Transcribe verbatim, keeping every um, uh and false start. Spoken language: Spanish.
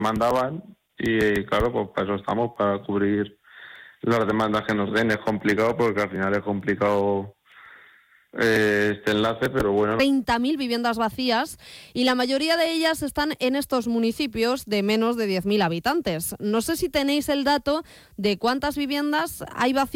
mandaban y claro, pues para eso estamos, para cubrir las demandas que nos den. Es complicado porque al final es complicado eh, este enlace, pero bueno. treinta mil viviendas vacías y la mayoría de ellas están en estos municipios de menos de diez mil habitantes. No sé si tenéis el dato de cuántas viviendas hay vacías